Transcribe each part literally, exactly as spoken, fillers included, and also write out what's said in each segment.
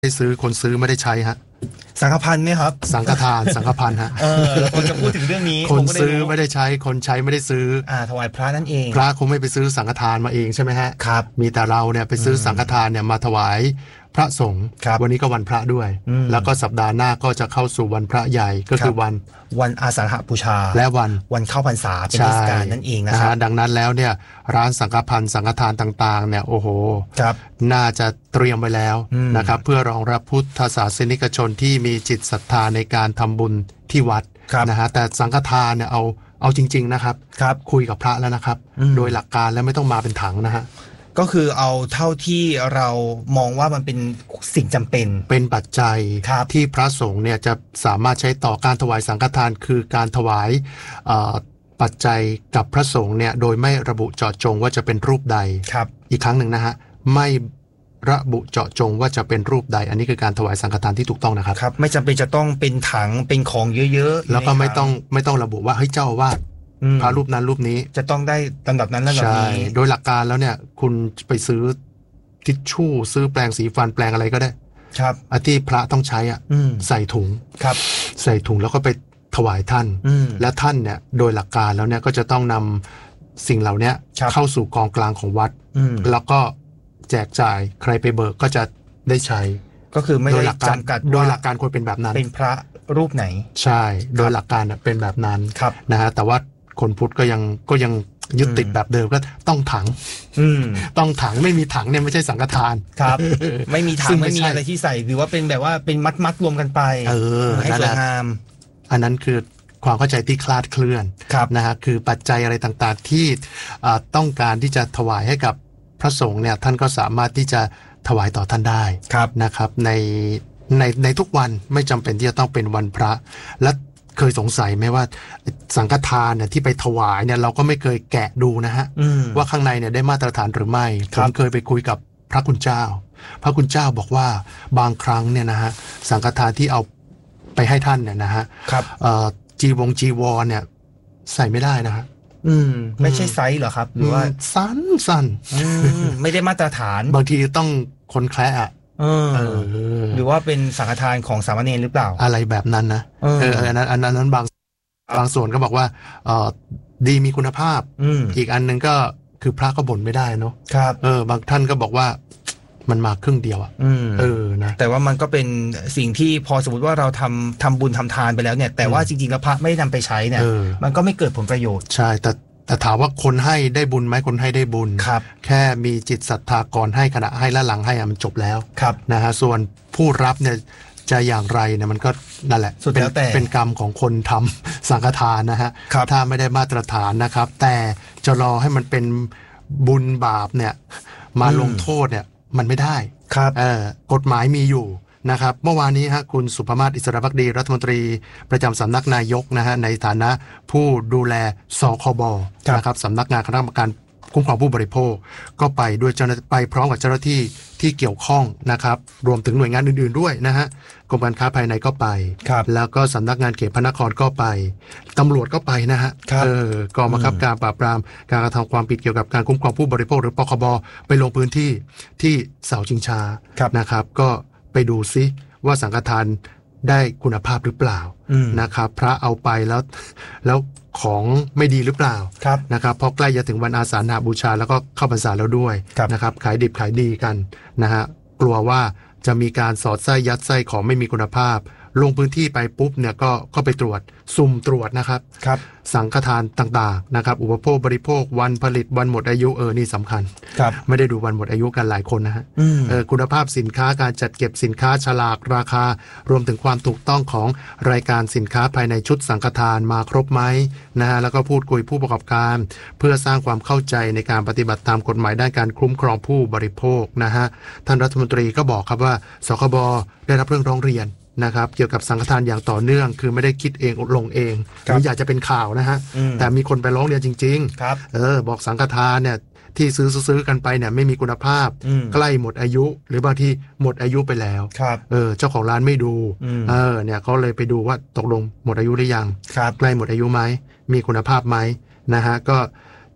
ได้ซื้อคนซื้อไม่ได้ใช้ฮะสังฆพันธ์ไหมครับสังฆทานสังฆพันธ์ฮะเออเราจะพูดถึงเรื่องนี้คนซื้อไม่ได้ใช้คนใช้ไม่ได้ซื้ออ่าถวายพระนั่นเองพระคงไม่ไปซื้อสังฆทานมาเองใช่ไหมฮะครับมีแต่เราเนี่ยไปซื้อสังฆทานเนี่ยมาถวายพระสงฆ์วันนี้ก็วันพระด้วยแล้วก็สัปดาห์หน้าก็จะเข้าสู่วันพระใหญ่ก็คือวันวันอาสาฬหบูชาและวันวันเข้าพรรษาเป็นเทศกาลนั่นเองนะครับดังนั้นแล้วเนี่ยร้านสังฆพันธ์สังฆทานต่างๆเนี่ยโอ้โหน่าจะเตรียมไว้แล้วนะครับเพื่อรองรับพุทธศาสนิกชนที่มีจิตศรัทธาในการทำบุญที่วัดนะฮะแต่สังฆทานเนี่ยเอาเอาจริงๆนะครับคุยกับพระแล้วนะครับโดยหลักการแล้วไม่ต้องมาเป็นถังนะฮะก็คือเอาเท่าที่เรามองว่ามันเป็นสิ่งจำเป็นเป็นปัจจัยที่พระสงฆ์เนี่ยจะสามารถใช้ต่อการถวายสังฆทานคือการถวายปัจจัยกับพระสงฆ์เนี่ยโดยไม่ระบุเจาะจงว่าจะเป็นรูปใดอีกครั้งหนึ่งนะฮะไม่ระบุเจาะจงว่าจะเป็นรูปใดอันนี้คือการถวายสังฆทานที่ถูกต้องนะครับครับไม่จำเป็นจะต้องเป็นถังเป็นของเยอะๆแล้วก็ไม่ต้องไม่ต้องระบุว่าเฮ้ยเจ้าอาวาสพระรูปนั้นรูปนี้จะต้องได้ลำดับนั้นลำดับนี้โดยหลักการแล้วเนี่ยคุณไปซื้อทิชชู่ซื้อแปรงสีฟันแปรงอะไรก็ได้ครับอันที่พระต้องใช้อ่ะใส่ถุงครับใส่ถุงแล้วก็ไปถวายท่านและท่านเนี่ยโดยหลักการแล้วเนี่ยก็จะต้องนำสิ่งเหล่านี้เข้าสู่กองกลางของวัดแล้วก็แจกจ่ายใครไปเบิกก็จะได้ใช้ก็คือไม่ได้จำกัดโดยหลักการควรเป็นแบบนั้นเป็นพระรูปไหนใช่โดยหลักการเป็นแบบนั้นนะฮะแต่ว่าคนพุทธก็ยังก็ยังยึดติดแบบเดิมก็ต้องถังต้องถังไม่มีถังเนี่ยไม่ใช่สังฆทานครับไม่มีถังไม่มีอะไรที่ใส่หรือว่าเป็นแบบว่าเป็นมัดมัดรวมกันไปเออให้สวยงามอันนั้นคือความเข้าใจที่คลาดเคลื่อนนะฮะคือปัจจัยอะไรต่างๆที่ต้องการที่จะถวายให้กับพระสงฆ์เนี่ยท่านก็สามารถที่จะถวายต่อท่านได้นะครับในในในทุกวันไม่จำเป็นที่จะต้องเป็นวันพระและเคยสงสัยไหมว่าสังฆทานเนี่ยที่ไปถวายเนี่ยเราก็ไม่เคยแกะดูนะฮะว่าข้างในเนี่ยได้มาตรฐานหรือไม่ผมเคยไปคุยกับพระคุณเจ้าพระคุณเจ้าบอกว่าบางครั้งเนี่ยนะฮะสังฆทานที่เอาไปให้ท่านเนี่ยนะฮะจีวงจีวรเนี่ยใส่ไม่ได้นะฮะอืมไม่ใช่ไซส์เหรอครับหรือว่าสั้นสั้นไม่ได้มาตรฐานบางทีต้องคนแคละเออหรือว่าเป็นสังฆทานของสามเณรหรือเปล่าอะไรแบบนั้นนะเอออันนั้นอันนั้นบางบางส่วนก็บอกว่าเออดีมีคุณภาพอีกอันนึงก็คือพระก็บ่นไม่ได้เนาะครับเออบางท่านก็บอกว่ามันมาครึ่งเดียวอ่ะเออนะแต่ว่ามันก็เป็นสิ่งที่พอสมมติว่าเราทำทำบุญทำทานไปแล้วเนี่ยแต่ว่าจริงๆแล้วพระไม่ได้นำไปใช้เนี่ยมันก็ไม่เกิดผลประโยชน์ใช่แต่แต่ถามว่าคนให้ได้บุญไหมคนให้ได้บุญแค่มีจิตศรัทธาก่อนให้ขณะให้และหลังให้มันจบแล้วนะฮะส่วนผู้รับเนี่ยจะอย่างไรเนี่ยมันก็นั่นแหละเป็นเป็นกรรมของคนทำสังฆทานนะฮะถ้าไม่ได้มาตรฐานนะครับแต่จะรอให้มันเป็นบุญบาปเนี่ยมาลงโทษเนี่ยมันไม่ได้เออกฎหมายมีอยู่นะครับเมื่อวานนี้ฮะคุณสุภมาศอิสระภักดีรัฐมนตรีประจำสำนักนายกนะฮะในฐานะผู้ดูแลสคบนะครับสำนักงานคณะกรรมการคุ้มครองผู้บริโภคก็ไปด้วยเจ้าหน้าที่ไปพร้อมกับเจ้าหน้าที่ที่เกี่ยวข้องนะครับรวมถึงหน่วยงานอื่นๆด้วยนะฮะกรมการค้าภายในก็ไปแล้วก็สำนักงานเขตพระนครก็ไปตำรวจก็ไปนะฮะเออกองบังคับการปราบปรามการกระทำความผิดเกี่ยวกับการคุ้มครองผู้บริโภคหรือปคบไปลงพื้นที่ที่เสาชิงช้านะครับก็ไปดูซิว่าสังฆทานได้คุณภาพหรือเปล่านะครับพระเอาไปแล้วแล้วของไม่ดีหรือเปล่านะครับเพราะใกล้จะถึงวันอาสาฬหบูชาแล้วก็เข้าพรรษาแล้วด้วยนะครับขายดิบขายดีกันนะฮะกลัวว่าจะมีการสอดไส้ยัดไส้ของไม่มีคุณภาพลงพื้นที่ไปปุ๊บเนี่ยก็ก็ไปตรวจสุ่มตรวจนะครับสังฆทานต่างๆนะครับอุปโภคบริโภควันผลิตวันหมดอายุเออนี่สำคัญไม่ได้ดูวันหมดอายุกันหลายคนนะฮะเออคุณภาพสินค้าการจัดเก็บสินค้าฉลากราคารวมถึงความถูกต้องของรายการสินค้าภายในชุดสังฆทานมาครบไหมนะฮะแล้วก็พูดคุยผู้ประกอบการเพื่อสร้างความเข้าใจในการปฏิบัติตามกฎหมายด้านการคุ้มครองผู้บริโภคนะฮะท่านรัฐมนตรีก็บอกครับว่าสคบได้รับเรื่องร้องเรียนนะครับเกี่ยวกับสังฆทานอย่างต่อเนื่องคือไม่ได้คิดเองลงเองไม่อยากจะเป็นข่าวนะฮะแต่มีคนไปร้องเรียนจริงๆเออบอกสังฆทานเนี่ยที่ซื้อซื้อกันไปเนี่ยไม่มีคุณภาพใกล้หมดอายุหรือบางทีหมดอายุไปแล้วเออเจ้าของร้านไม่ดูเออเนี่ยเขาเลยไปดูว่าตกลงหมดอายุหรือยังใกล้หมดอายุไหมมีคุณภาพไหมนะฮะก็จะ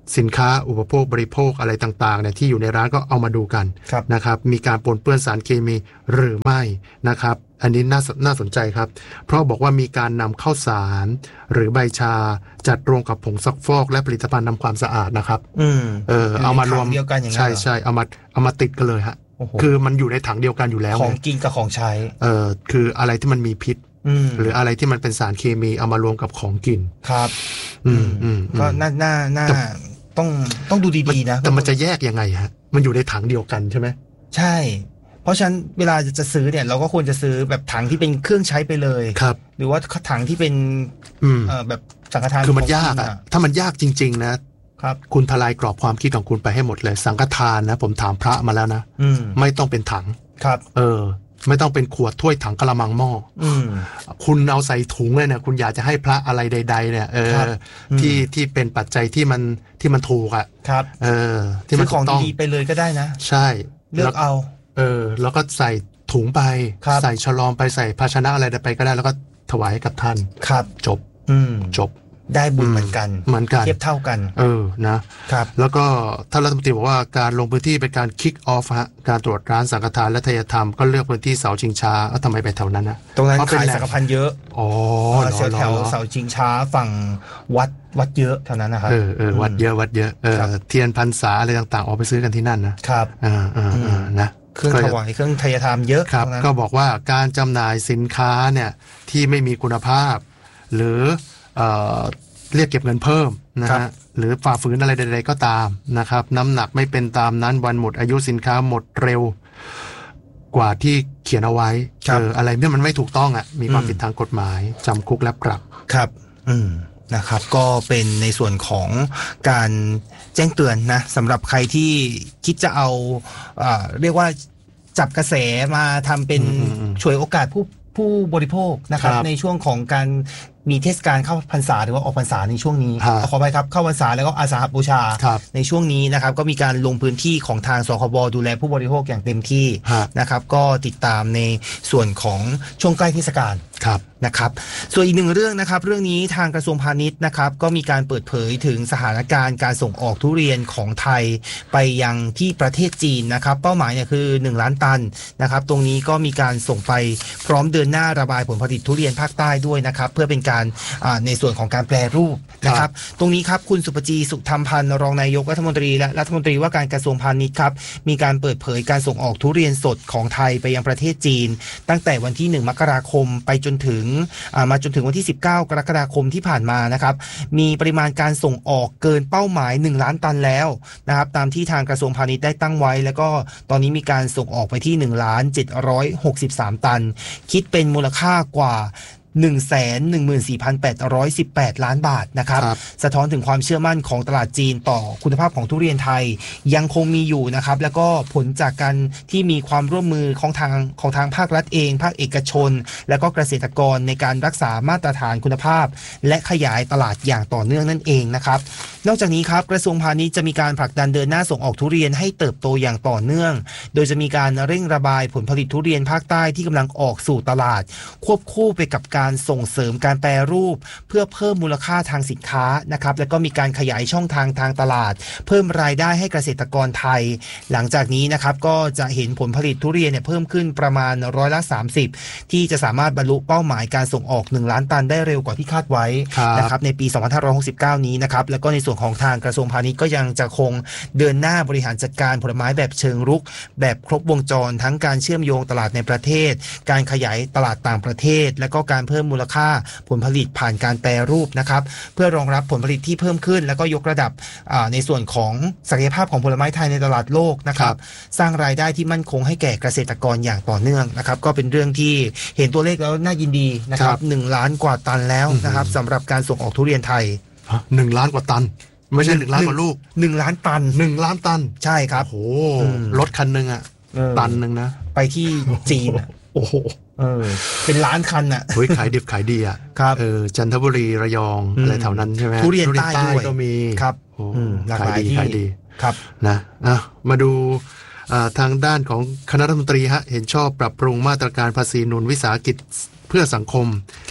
สินค้าอุปโภคบริโภคอะไรต่างๆเนี่ยที่อยู่ในร้านก็เอามาดูกันนะครับมีการปนเปื้อนสารเคมีหรือไม่นะครับอันนี้น่าน่าสนใจครับเพราะบอกว่ามีการนำข้าวสารหรือใบชาจัดรวมกับผงซักฟอกและผลิตภัณฑ์ทำความสะอาดนะครับอืมเออเอามารวมใช่ใช่เอามาเอามาติดกันเลยฮะคือมันอยู่ในถังเดียวกันอยู่แล้วของกินกับของใช้เออคืออะไรที่มันมีพิษหรืออะไรที่มันเป็นสารเคมีเอามารวมกับของกินครับอืมอืมก็น่าน่าน่าต้องต้องดูดีๆนะแต่มันจะแยกยังไงฮะมันอยู่ในถังเดียวกันใช่ไหมใช่เพราะฉะนั้นเวลาจะซื้อเนี่ยเราก็ควรจะซื้อแบบถังที่เป็นเครื่องใช้ไปเลยครับหรือว่าถังที่เป็นเอ่อแบบสังฆทานคือมันยากอ่ะถ้ามันยากจริงๆนะครับคุณทลายกรอบความคิดของคุณไปให้หมดเลยสังฆทานนะผมถามพระมาแล้วนะไม่ต้องเป็นถังครับเออไม่ต้องเป็นขวดถ้วยถังกะละมังหม้อคุณเอาใส่ถุงเลยเนี่ยคุณอยากจะให้พระอะไรใดๆเนี่ยเออที่ที่เป็นปัจจัยที่มันที่มันถูกอ่ะครับเออที่มันของดีๆไปเลยก็ได้นะใช่เลือกเอาเออแล้วก็ใส่ถุงไปใส่ฉลอมไปใส่ภาชนะอะไรไปก็ได้แล้วก็ถวายให้กับท่านครับจบอืมจบได้บุญเหมือนกันเหมือนกันเทียบเท่ากันเออนะครับแล้วก็ท่านรัฐมนตรีบอกว่าการลงพื้นที่เป็นการคิกออฟฮะการตรวจร้านสังฆทานและทายธรรมก็เลือกพื้นที่เสาชิงช้าเอ้าทำไมไปแถวนั้นนะตรงนั้นขายสังฆพันธ์เยอะอ๋อแถวเสาชิงช้าฝั่งวัดวัดเยอะแถวนั้นนะครับเออเออวัดเยอะวัดเยอะเออเทียนพรรษาอะไรต่างๆออกไปซื้อกันที่นั่นนะครับอ่าอ่านะเครื่องถวายเครื่องทายธรรมเยอะครับก็บอกว่าการจำหน่ายสินค้าเนี่ยที่ไม่มีคุณภาพหรือเอ่อเรียกเก็บเงินเพิ่มนะฮะหรือฝ่าฝืนอะไรใดๆก็ตามนะครับน้ำหนักไม่เป็นตามนั้นวันหมดอายุสินค้าหมดเร็วกว่าที่เขียนเอาไว้เอออะไรที่มันไม่ถูกต้องอ่ะมีความผิดทางกฎหมายจำคุกและปรับครับอืมนะครับก็เป็นในส่วนของการแจ้งเตือนนะสำหรับใครที่คิดจะเอาเอ่อเรียกว่าจับกระแสมาทำเป็นฉวยโอกาสผู้ผู้บริโภคนะครับในช่วงของการมีเทศกาลเข้าพรรษาหรือว่าออกพรรษาในช่วงนี้ขอไปครับเข้าพรรษาแล้วก็อาสาฬหบูชาในช่วงนี้นะครับก็มีการลงพื้นที่ของทางสคบดูแลผู้บริโภคอย่างเต็มที่นะครับก็ติดตามในส่วนของช่วงใกล้เทศกาลนะครับส่วนอีกหนึ่งเรื่องนะครับเรื่องนี้ทางกระทรวงพาณิชย์นะครับก็มีการเปิดเผยถึงสถานการณ์การส่งออกทุเรียนของไทยไปยังที่ประเทศจีนนะครับเป้าหมายเนี่ยคือหนึ่งล้านตันนะครับตรงนี้ก็มีการส่งไปพร้อมเดินหน้าระบายผลผลิตทุเรียนภาคใต้ด้วยนะครับเพื่อเป็นการในส่วนของการแปรรูปนะครับตรงนี้ครับคุณสุปจีสุขธรรมพันธ์รองนายกรัฐมนตรีและรัฐมนตรีว่าการกระทรวงพาณิชย์ครับมีการเปิดเผยการส่งออกทุเรียนสดของไทยไปยังประเทศจีนตั้งแต่วันที่หนึ่งมกราคมไปจนถึงมาจนถึงวันที่สิบเก้ากรกฎาคมที่ผ่านมานะครับมีปริมาณการส่งออกเกินเป้าหมายหนึ่งล้านตันแล้วนะครับตามที่ทางกระทรวงพาณิชย์ได้ตั้งไว้แล้วก็ตอนนี้มีการส่งออกไปที่หนึ่งล้านเจ็ดร้อยหกสิบสามตันคิดเป็นมูลค่ากว่าหนึ่งแสนหนึ่งหมื่นสี่พันแปดร้อยสิบแปดล้านบาทนะครับสะท้อนถึงความเชื่อมั่นของตลาดจีนต่อคุณภาพของทุเรียนไทยยังคงมีอยู่นะครับแล้วก็ผลจากการที่มีความร่วมมือของทางของทางภาครัฐเองภาคเอกชนและก็เกษตรกรในการรักษามาตรฐานคุณภาพและขยายตลาดอย่างต่อเนื่องนั่นเองนะครับนอกจากนี้ครับกระทรวงพาณิชย์จะมีการผลักดันเดินหน้าส่งออกทุเรียนให้เติบโตอย่างต่อเนื่องโดยจะมีการเร่งระบายผลผลิตทุเรียนภาคใต้ที่กำลังออกสู่ตลาดควบคู่ไปกับการส่งเสริมการแปรรูปเพื่อเพิ่มมูลค่าทางสินค้านะครับแล้วก็มีการขยายช่องทางทางตลาดเพิ่มรายได้ให้เกษตรกรไทยหลังจากนี้นะครับก็จะเห็นผลผลิตทุเรียนเนี่ยเพิ่มขึ้นประมาณร้อยละสามสิบที่จะสามารถบรรลุเป้าหมายการส่งออกหนึ่งล้านตันได้เร็วกว่าที่คาดไว้นะครับในปีสองพันห้าร้อยหกสิบเก้านี้นะครับแล้วก็ในส่วนของทางกระทรวงพาณิชย์ก็ยังจะคงเดินหน้าบริหารจัดการผลไม้แบบเชิงรุกแบบครบวงจรทั้งการเชื่อมโยงตลาดในประเทศการขยายตลาดต่างประเทศและก็การเพิ่มมูลค่าผลผลิตผ่านการแปรรูปนะครับเพื่อรองรับผลผลิตที่เพิ่มขึ้นแล้วก็ยกระดับในส่วนของศักยภาพของผลไม้ไทยในตลาดโลกนะครับสร้างรายได้ที่มั่นคงให้แก่เกษตรกรอย่างต่อเนื่องนะครับก็เป็นเรื่องที่เห็นตัวเลขแล้วน่ายินดีนะครับหนึ่งล้านกว่าตันแล้วนะครับสำหรับการส่งออกทุเรียนไทยหนึ่งล้านกว่าตันไม่ใช่หนึ่งล้านกว่าลูกหนึ่งล้านตันหนึ่งล้านตันใช่ครับโอ้โหรถคันนึงอ่ะตันนึงนะไปที่จีนโอ้โหเออเป็นล้านคันอ่ะเฮ้ยขายดิบขายดีอ่ะครับเออจันทบุรีระยองอะไรแถวนั้นใช่ไหมทุเรียนใต้ด้วยก็มีครับหลากหลายที่ครับนะอ่ะมาดูทางด้านของคณะรัฐมนตรีฮะเห็นชอบปรับปรุงมาตรการภาษีหนุนวิสาหกิจเพื่อสังคมครับ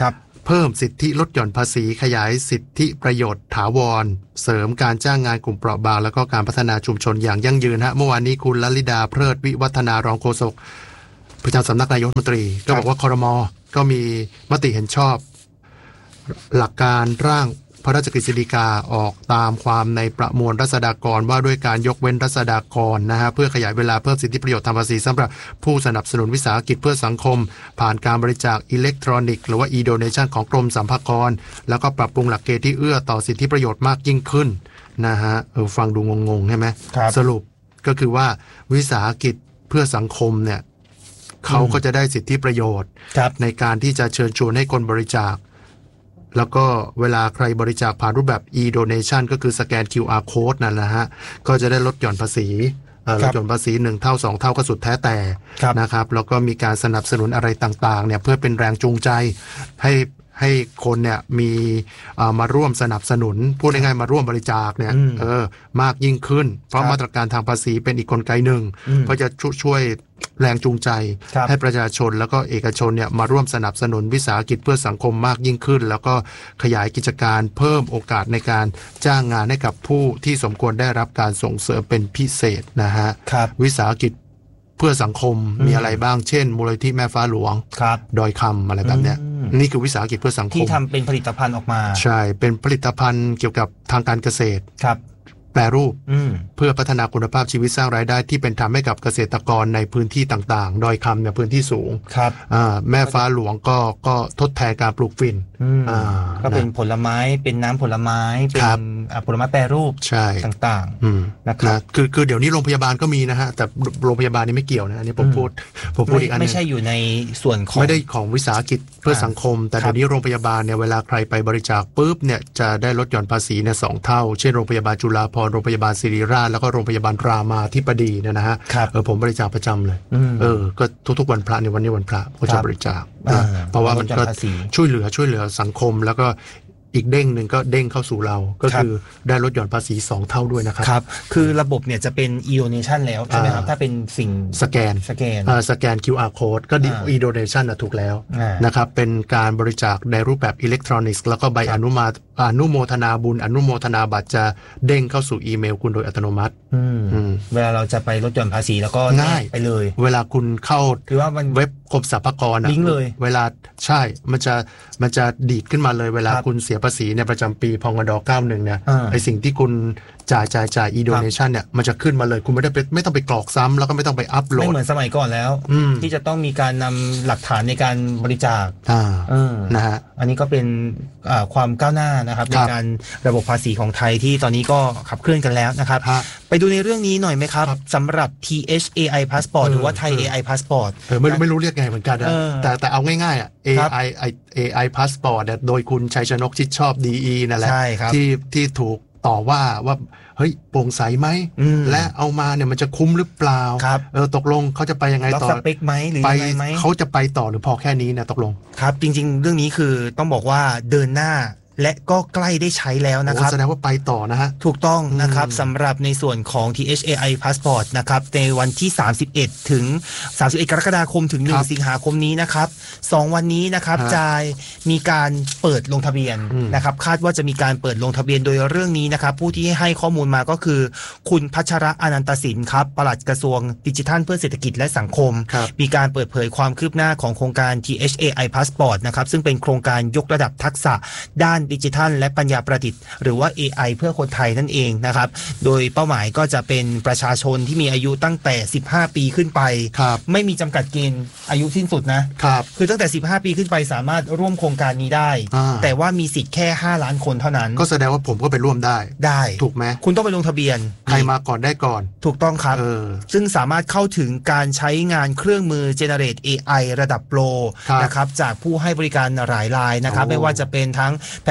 เพิ่มสิทธิลดหย่อนภาษีขยายสิทธิประโยชน์ถาวรเสริมการจ้างงานกลุ่มเปราะบางแล้วก็การพัฒนาชุมชนอย่างยั่งยืนฮะเมื่อวานนี้คุณลลิดาเพลิดวิวัฒนารองโฆษกประจำสำนักนายกรัฐมนตรีก็บอกว่าครม.ก็มีมติเห็นชอบหลักการร่างพระราชกฤษฎีกาออกตามความในประมวลรัษฎากรว่าด้วยการยกเว้นรัษฎากรนะฮะเพื่อขยายเวลาเพิ่มสิทธิประโยชน์ทางภาษีสำหรับผู้สนับสนุนวิสาหกิจเพื่อสังคมผ่านการบริจาคอิเล็กทรอนิกส์หรือว่า e-donation ของกรมสรรพากรแล้วก็ปรับปรุงหลักเกณฑ์ที่เอื้อต่อสิทธิประโยชน์มากยิ่งขึ้นนะฮะเออฟังดูงงๆใช่ไหมสรุปก็คือว่าวิสาหกิจเพื่อสังคมเนี่ยเขาก็จะได้สิทธิประโยชน์ในการที่จะเชิญชวนให้คนบริจาคแล้วก็เวลาใครบริจาคผ่านรูปแบบ e-donation ก็คือสแกน คิว อาร์ code นั่นแหละฮะก็จะได้ลดหย่อนภาษีลดหย่อนภาษีหนึ่งเท่าสองเท่าก็สุดแท้แต่นะครับแล้วก็มีการสนับสนุนอะไรต่างๆเนี่ยเพื่อเป็นแรงจูงใจให้ให้คนเนี่ยมีมาร่วมสนับสนุนพูดง่ายๆมาร่วมบริจาคเนี่ยเออมากยิ่งขึ้นเพราะมาตรการทางภาษีเป็นอีกกลไกหนึ่งเพื่อจะช่วยแรงจูงใจให้ประชาชนแล้วก็เอกชนเนี่ยมาร่วมสนับสนุนวิสาหกิจเพื่อสังคมมากยิ่งขึ้นแล้วก็ขยายกิจการเพิ่มโอกาสในการจ้างงานให้กับผู้ที่สมควรได้รับการส่งเสริมเป็นพิเศษนะฮะวิสาหกิจเพื่อสังคมมีอะไรบ้างเช่นมูลนิธิแม่ฟ้าหลวงดอยคำอะไรแบบเนี้ยนี่คือวิสาหกิจเพื่อสังคมที่ทำเป็นผลิตภัณฑ์ออกมาใช่เป็นผลิตภัณฑ์เกี่ยวกับทางการเกษตรครับแปรรูปเพื่อพัฒนาคุณภาพชีวิตสร้างรายได้ที่เป็นธรรมให้กับเกษตรกรในพื้นที่ต่างๆดอยคำเนี่ยพื้นที่สูงครับแม่ฟ้าหลวงก็ก็ทดแทนการปลูกฝิ่นก็เป็นผลไม้เป็นน้ำผลไม้เป็นผลไม้แปรรูปต่างๆนะครับคือคือเดี๋ยวนี้โรงพยาบาลก็มีนะฮะแต่โรงพยาบาลนี่ไม่เกี่ยวนะอันนี้ผมพูดผมพูดอีกอันนึงไม่ใช่อยู่ในส่วนของไม่ได้ของวิสาหกิจเพื่อสังคมแต่เดี๋ยวนี้โรงพยาบาลเนี่ยเวลาใครไปบริจาคปุ๊บเนี่ยจะได้ลดหย่อนภาษีเนี่ยสองเท่าเช่นโรงพยาบาลจุฬาภรณ์โรงพยาบาลศิริราชแล้วก็โรงพยาบาลรามาธิบดีเนี่ยนะฮะเออผมบริจาคประจำเลยเออก็ทุกๆวันพระในวันนี้วันพระก็จะบริจาคเพราะว่ามันก็ช่วยเหลือช่วยเหลือสังคมแล้วก็อีกเด้งหนึ่งก็เด้งเข้าสู่เราก็คือได้ลดหย่อนภาษีสองเท่าด้วยนะครับครับคือระบบเนี่ยจะเป็น e-donation แล้วใช่ไหมครับถ้าเป็นสิ่งสแกนสแกนสแกน คิว อาร์ code ก็ e-donation นะถูกแล้วนะครับเป็นการบริจาคในรูปแบบอิเล็กทรอนิกส์แล้วก็ใบอนุมาอนุโมทนาบุญอนุโมทนาบัตรจะเด้งเข้าสู่อีเมลคุณโดยอัตโนมัติเวลาเราจะไปลดหย่อนภาษีแล้วก็ง่ายไปเลยเวลาคุณเข้าคือว่ามันเว็บกรมสรรพากรลิงก์เลยเวลาใช่มันจะมันจะดีดขึ้นมาเลยเวลาคุณเสียภาษีในประจำปีพงดเก้าสิบเอ็ดเนี่ยไอสิ่งที่คุณจ่ายจ่ายจ่าย e-donation เนี่ยมันจะขึ้นมาเลยคุณไม่ได้ไม่ต้องไปกรอกซ้ำแล้วก็ไม่ต้องไปอัปโหลดไม่เหมือนสมัยก่อนแล้วที่จะต้องมีการนำหลักฐานในการบริจาคนะฮะอันนี้ก็เป็นความก้าวหน้านะครับในการระบบภาษีของไทยที่ตอนนี้ก็ขับเคลื่อนกันแล้วนะครับไปดูในเรื่องนี้หน่อยไหมครับสำหรับ ที เอช เอ ไอ Passport หรือว่า Thai เอ ไอ Passport เออไม่ไม่รู้เรียกไงเหมือนกันนะแต่แต่เอาง่ายๆอ่ะ เอ ไอ เอ ไอ Passport โดยคุณชัยชนกชิดชอบ ดี อี นั่นแหละที่ที่ถูกต่อว่าว่าเฮ้ยโปร่งใสไหมและเอามาเนี่ยมันจะคุ้มหรือเปล่าเออตกลงเขาจะไปยังไงต่อสเปคไหมหรือยังไงไหมเขาจะไปต่อหรือพอแค่นี้เนี่ยตกลงครับจริงๆเรื่องนี้คือต้องบอกว่าเดินหน้าและก็ใกล้ได้ใช้แล้วนะครับแสดงว่าไปต่อนะฮะถูกต้องนะครับสำหรับในส่วนของ ที เอช เอ ไอ Passport นะครับในวันที่สามสิบเอ็ดถึงสามสิบเอ็ดกรกฎาคมถึงหนึ่งสิงหาคมนี้นะครับสองวันนี้นะครับจะมีการเปิดลงทะเบียนนะครับคาดว่าจะมีการเปิดลงทะเบียนโดยเรื่องนี้นะครับผู้ที่ให้ข้อมูลมาก็คือคุณพัชระอนันตสินครับปลัดกระทรวงดิจิทัลเพื่อเศรษฐกิจและสังคมมีการเปิดเผยความคืบหน้าของโครงการ ที เอช เอ ไอ Passport นะครับซึ่งเป็นโครงการยกระดับทักษะด้านดิจิทัลและปัญญาประดิษฐ์หรือว่า เอ ไอ เพื่อคนไทยนั่นเองนะครับโดยเป้าหมายก็จะเป็นประชาชนที่มีอายุตั้งแต่สิบห้าปีขึ้นไปไม่มีจำกัดเกณฑ์อายุสิ้นสุดนะครับคือตั้งแต่สิบห้าปีขึ้นไปสามารถร่วมโครงการนี้ได้แต่ว่ามีสิทธิ์แค่ห้าล้านคนเท่านั้นก็แสดงว่าผมก็ไปร่วมได้ได้ถูกไหมคุณต้องไปลงทะเบียนใครมาก่อนได้ก่อนถูกต้องครับซึ่งสามารถเข้าถึงการใช้งานเครื่องมือ Generate เอ ไอ ระดับโปรนะครับจากผู้ให้บริการหลายรายนะครับไม่ว่าจะเป็นทั้งแพล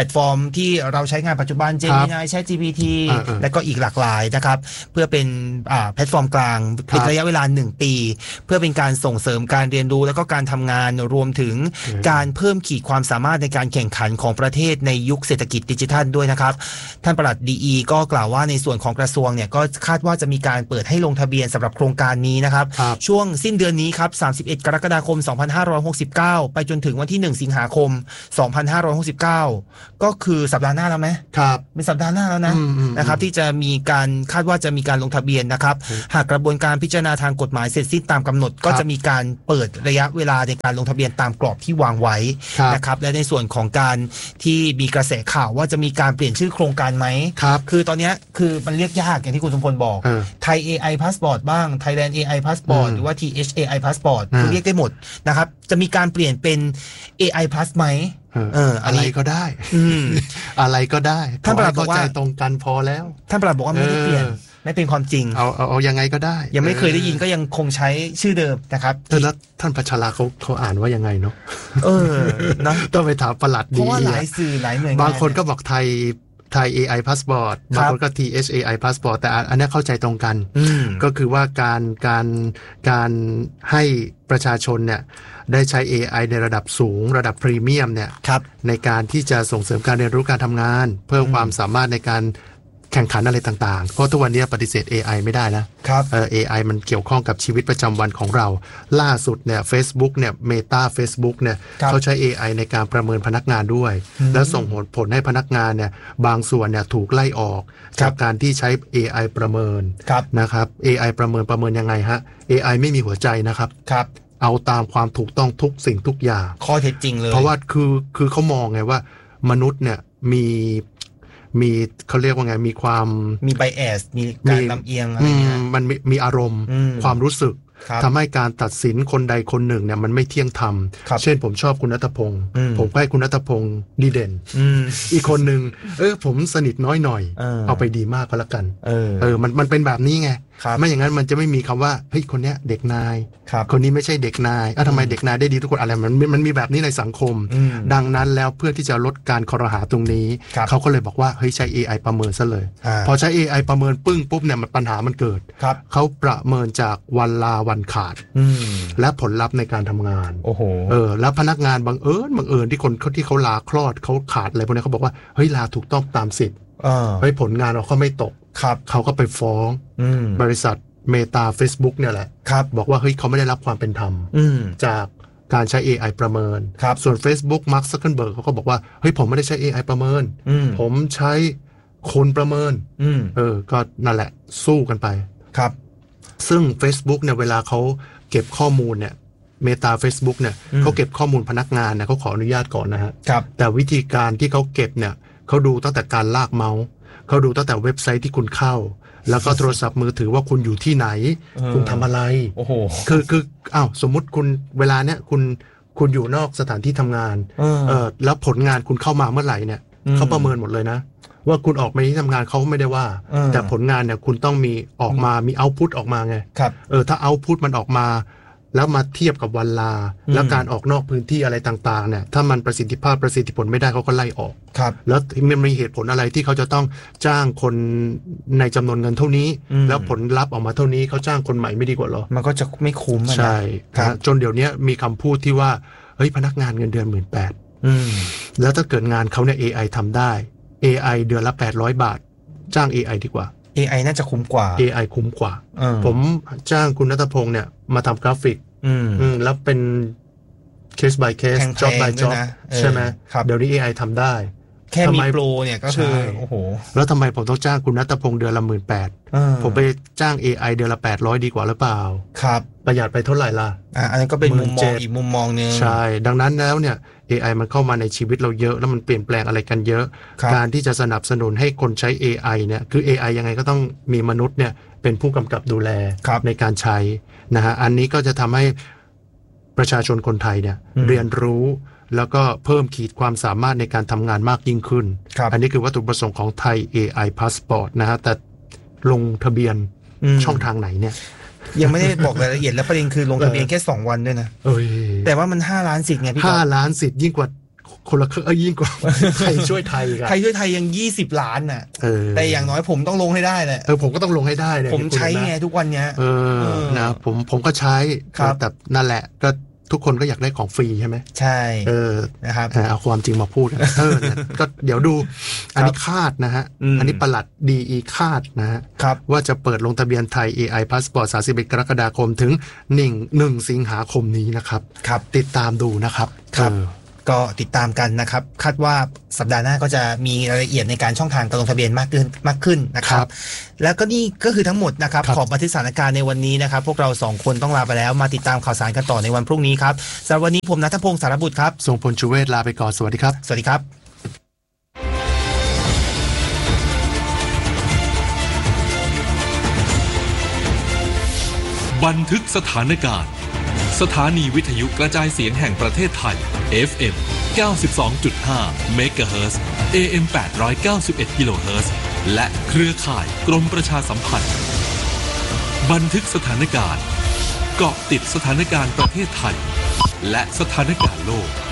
ลตฟอร์มที่เราใช้งานปัจจุบัน Gemini ChatGPT และก็อีกหลากหลายนะครับเพื่อเป็นแพลตฟอร์มกลางเป็นระยะเวลาหนึ่งปีเพื่อเป็นการส่งเสริมการเรียนรู้และก็การทำงานรวมถึงการเพิ่มขีดความสามารถในการแข่งขันของประเทศในยุคเศรษฐกิจดิจิทัลด้วยนะครับท่านปลัด ดี อี ก็กล่าวว่าในส่วนของกระทรวงเนี่ยก็คาดว่าจะมีการเปิดให้ลงทะเบียนสำหรับโครงการนี้นะครับช่วงสิ้นเดือนนี้ครับสามสิบเอ็ดกรกฎาคมสองพันห้าร้อยหกสิบเก้าไปจนถึงวันที่หนึ่งสิงหาคมสองพันห้าร้อยหกสิบเก้าก็คือสัปดาห์หน้าแล้วไหมครับเป็นสัปดาห์หน้าแล้วนะนะครับที่จะมีการคาดว่าจะมีการลงทะเบียนนะครับหากกระบวนการพิจารณาทางกฎหมายเสร็จสิ้นตามกำหนดก็จะมีการเปิดระยะเวลาในการลงทะเบียนตามกรอบที่วางไว้นะครับและในส่วนของการที่มีกระแสข่าวว่าจะมีการเปลี่ยนชื่อโครงการไหมครับคือตอนนี้คือมันเรียกยากอย่างที่คุณสมพลบอกไทย เอ ไอ Passport บ้าง Thailand เอ ไอ Passport หรือว่า ที เอช เอ ไอ Passport คือเรียกได้หมดนะครับจะมีการเปลี่ยนเป็น เอ ไอ Plus ไหมเอออะไรก็ได้อะไรก็ได้ท่านปลัดบอกว่าใจตรงกันพอแล้วท่านปลัดบอกว่าไม่ได้เปลี่ยนไม่เป็นความจริงเอาเอาเอายังไงก็ได้ยังไม่เคยได้ยินก็ยังคงใช้ชื่อเดิมนะครับแล้วท่านพัชราเขาเขาอ่านว่ายังไงเนาะเออนะต้องไปถามปลัดดีเพราะว่าหลายสื่อหลายหน่วยงานบางคนก็บอกไทยไทย เอ ไอ Passport บางคนก็ ที เอช เอ ไอ Passport แต่อันนี้เข้าใจตรงกันก็คือว่าการการการให้ประชาชนเนี่ยได้ใช้ เอ ไอ ในระดับสูงระดับพรีเมียมเนี่ยในการที่จะส่งเสริมการเรียนรู้การทำงานเพิ่มความสามารถในการแข่งขันอะไรต่างๆเพราะทุกวันนี้ปฏิเสธ เอ ไอ ไม่ได้นะครับเออ เอ ไอ มันเกี่ยวข้องกับชีวิตประจำวันของเราล่าสุดเนี่ย Facebook เนี่ย Meta Facebook เนี่ยเขาใช้ เอ ไอ ในการประเมินพนักงานด้วยแล้วส่งผลให้พนักงานเนี่ยบางส่วนเนี่ยถูกไล่ออกจากการที่ใช้ เอ ไอ ประเมินนะครับ เอ ไอ ประเมินประเมินยังไงฮะ เอ ไอ ไม่มีหัวใจนะครับครับเอาตามความถูกต้องทุกสิ่งทุกอย่างข้อเท็จจริงเลยเพราะว่าคือคือเขามองไงว่ามนุษย์เนี่ยมีมีเขาเรียกว่าไงมีความมีไบแอสมีการลำเอียงอะไรเงี้ยมันมีมีอารมณ์ความรู้สึกทำให้การตัดสินคนใดคนหนึ่งเนี่ยมันไม่เที่ยงธรรมเช่นผมชอบคุณณัฐพงศ์ผมให้คุณณัฐพงศ์ดีเด่นอีกคนหนึ่งเออผมสนิทน้อยหน่อยเอาไปดีมากก็แล้วกันเออเออมันมันเป็นแบบนี้ไงไม่อย่างนั้นมันจะไม่มีคำว่าเฮ้ยคนเนี้ยเด็กนายคนนี้ไม่ใช่เด็กนายอ่ะทำไมเด็กนายได้ดีทุกคนอะไรมันมันมีแบบนี้ในสังคมดังนั้นแล้วเพื่อที่จะลดการคอรหาตรงนี้เขาก็เลยบอกว่าเฮ้ยใช้ เอ ไอ ประเมินซะเลยพอใช้ เอ ไอ ประเมินปึ้งปุ๊บเนี่ยมันปัญหามันเกิดเขาประเมินจากวันลาวันขาดและผลลัพธ์ในการทำงานโอ้โหเออแล้วพนักงานบังเอิญบังเอิญที่คนเขาที่เขาลาคลอดเขาขาดอะไรพวกนี้เขาบอกว่าเฮ้ยลาถูกต้องตามสิทธิ์เฮ้ยผลงานเราเขาไม่ตกเขาก็ไปฟ้องบริษัทเมตา Facebook เนี่ยแหละบอกว่าเฮ้ยเขาไม่ได้รับความเป็นธรรมจากการใช้ เอ ไอ ประเมินส่วน Facebook Mark Zuckerberg เขาก็บอกว่าเฮ้ยผมไม่ได้ใช้ เอ ไอ ประเมินผมใช้คนประเมินเออก็นั่นแหละสู้กันไปครับซึ่ง Facebook เนี่ยเวลาเขาเก็บข้อมูลเนี่ยเมตา Facebook เนี่ยเขาเก็บข้อมูลพนักงานเนี่ยเขาขออนุญาตก่อนนะฮะแต่วิธีการที่เขาเก็บเนี่ยเขาดูตั้งแต่การลากเมาส์เขาดูตั้งแต่เว็บไซต์ที่คุณเข้าแล้วก็โทรศัพท์มือถือว่าคุณอยู่ที่ไหนคุณทำอะไรโอ้โหคือคืออ้าวสมมุติคุณเวลาเนี้ยคุณคุณอยู่นอกสถานที่ทำงานเออแล้วผลงานคุณเข้ามาเมื่อไหร่เนี่ยเขาประเมินหมดเลยนะว่าคุณออกมาที่ทำงานเขาไม่ได้ว่าแต่ผลงานเนี่ยคุณต้องมีออกมามีเอาท์พุตออกมาไงเออถ้าเอาท์พุตมันออกมาแล้วมาเทียบกับวันลาแล้วการออกนอกพื้นที่อะไรต่างๆเนี่ยถ้ามันประสิทธิภาพประสิทธิผลไม่ได้เขาก็ไล่ออกแล้วมันมีเหตุผลอะไรที่เขาจะต้องจ้างคนในจำนวนเงินเท่านี้แล้วผลลัพธ์ออกมาเท่านี้เขาจ้างคนใหม่ไม่ดีกว่าหรอมันก็จะไม่คุ้มใช่จนเดี๋ยวนี้มีคำพูดที่ว่าเฮ้ยพนักงานเงินเดือนหมื่นแปดแล้วถ้าเกิดงานเขาเนี่ย เอ ไอ ทำได้ เอ ไอ เดือนละแปดร้อยบาทจ้าง เอ ไอ ดีกว่าเอ ไอ น่าจะคุ้มกว่าเอ ไอ คุ้มกว่าผมจ้างคุณณัฐพงศ์เนี่ยมาทำกราฟิกอืมแล้วเป็น case by case job by job ใช่ไหมเดี๋ยวนี้ เอ ไอ ทำได้แค่มีโปรเนี่ยก็คือโอ้โหแล้วทำไมผมต้องจ้างคุณณัฐพงศ์เดือนละหมื่นแปดผมไปจ้าง เอ ไอ เดือนละแปดร้อยดีกว่าหรือเปล่าครับประหยัดไปเท่าไหร่ล่ะอ่าอันนี้ก็เป็นมุมมองอีกมุมมองนึงใช่ดังนั้นแล้วเนี่ย เอ ไอ มันเข้ามาในชีวิตเราเยอะแล้วมันเปลี่ยนแปลงอะไรกันเยอะการที่จะสนับสนุนให้คนใช้ เอ ไอ เนี่ยคือ เอ ไอ ยังไงก็ต้องมีมนุษย์เนี่ยเป็นผู้กำกับดูแลในการใช้นะฮะอันนี้ก็จะทำให้ประชาชนคนไทยเนี่ยเรียนรู้แล้วก็เพิ่มขีดความสามารถในการทำงานมากยิ่งขึ้นอันนี้คือวัตถุประสงค์ของไทย เอ ไอ Passport นะฮะแต่ลงทะเบียนช่องทางไหนเนี่ยยังไม่ได้บอกรายละเอียดและประเด็นคือลงทะเบียนแค่สองวันด้วยนะแต่ว่ามันห้าล้านสิทธิ์ไงพี่ห้าล้านสิทธิ์ยิ่งกว่าคนละครึ่งเอ้ยยิ่งกว่า ไทยช่วยไทยกันไทยช่วยไทยยังยี่สิบล้านน่ะแต่อย่างน้อยผมต้องลงให้ได้แหละเออผมก็ต้องลงให้ได้เนี่ยผมใช้ไงทุกวันเนี้ยเออนะผมผมก็ใช้แต่นั่นแหละก็ทุกคนก็อยากได้ของฟรีใช่ไหมใช่เออนะครับเอาความจริงมาพูดเออก็เดี๋ยวดูอันนี้คาดนะฮะอันนี้ปลัดดีอีคาดนะฮะว่าจะเปิดลงทะเบียนไทย เอ ไอ Passport สามสิบเอ็ดกรกฎาคมถึงหนึ่งสิงหาคมนี้นะครับติดตามดูนะครับครับก็ติดตามกันนะครับคาดว่าสัปดาห์หน้าก็จะมีรายละเอียดในการช่องทางการลงทะเบียนมากขึ้นมากขึ้นนะครับแล้วก็นี่ก็คือทั้งหมดนะครับของบันทึกสถานการณ์ในวันนี้นะครับพวกเราสองคนต้องลาไปแล้วมาติดตามข่าวสารกันต่อในวันพรุ่งนี้ครับสำหรับวันนี้ผมณัฐพงศ์สารบุตรครับทรงพลชูเวศลาไปก่อนสวัสดีครับสวัสดีครับบันทึกสถานการณ์สถานีวิทยุกระจายเสียงแห่งประเทศไทย เอฟ เอ็ม เก้าสิบสองจุดห้า เมกะเฮิรตซ์ เอ เอ็ม แปดร้อยเก้าสิบเอ็ด กิโลเฮิรตซ์ และเครือข่ายกรมประชาสัมพันธ์บันทึกสถานการณ์เกาะติดสถานการณ์ประเทศไทยและสถานการณ์โลก